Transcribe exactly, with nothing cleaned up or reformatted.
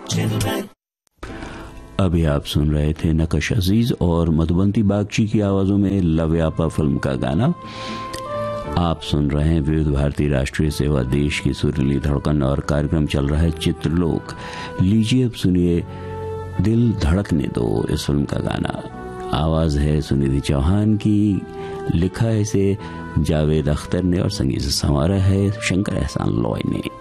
अभी आप सुन रहे थे नकश अजीज और मधुबंती बागची की आवाजों में लव्यापा फिल्म का गाना। आप सुन रहे हैं विविध भारती राष्ट्रीय सेवा, देश की सुरीली धड़कन, और कार्यक्रम चल रहा है चित्रलोक। लीजिए अब सुनिए दिल धड़कने दो, इस फिल्म का गाना। आवाज है सुनिधि चौहान की, लिखा है इसे जावेद अख्तर ने और संगीत संवारा है शंकर एहसान लॉय ने।